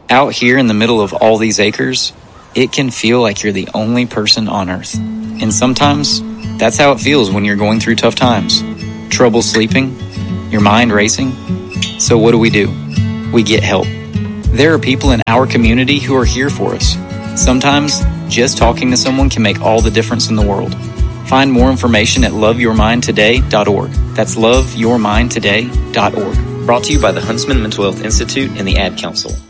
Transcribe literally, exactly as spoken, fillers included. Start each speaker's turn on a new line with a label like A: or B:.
A: Out here in the middle of all these acres, it can feel like you're the only person on earth. And sometimes, that's how it feels when you're going through tough times. Trouble sleeping, your mind racing. So what do we do? We get help. There are people in our community who are here for us. Sometimes, just talking to someone can make all the difference in the world. Find more information at love your mind today dot org. That's love your mind today dot org. Brought to you by the Huntsman Mental Health Institute and the Ad Council.